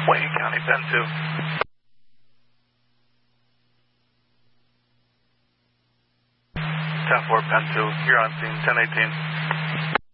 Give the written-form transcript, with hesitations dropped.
Wayne County, Pen 2. 10-4, Pen 2. You're on scene, 1018.